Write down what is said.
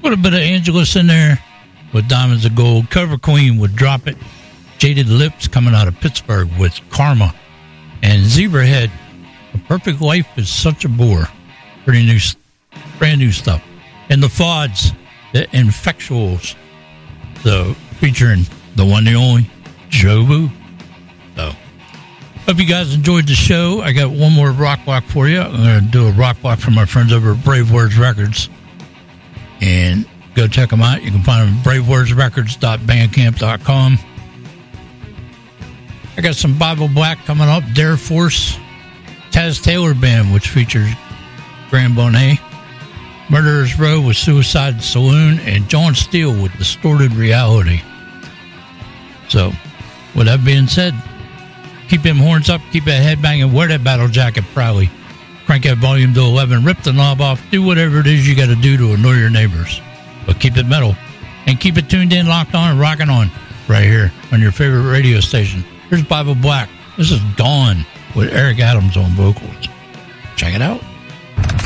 A little bit of Angelus in there with Diamonds of Gold. Cover Queen with Drop It. Jaded Lips coming out of Pittsburgh with Karma. And Zebrahead, A Perfect Life is Such a Bore. Pretty new, brand new stuff. And the Fods, The Infectuals. So featuring the one and only Jobu. So hope you guys enjoyed the show. I got one more rock block for you. I'm going to do a rock block for my friends over at Brave Words Records. And go check them out. You can find them at bravewordsrecords.bandcamp.com. I got some Bible Black coming up. Dare Force, Taz Taylor Band, which features Graham Bonet. Murderers Row with Suicide Saloon. And John Steele with Distorted Reality. So, with that being said, keep them horns up, keep that head banging, wear that battle jacket proudly. Crank that volume to 11, rip the knob off, do whatever it is you got to do to annoy your neighbors. But keep it metal. And keep it tuned in, locked on, and rocking on right here on your favorite radio station. Here's Bible Black. This is Dawn with Eric Adams on vocals. Check it out.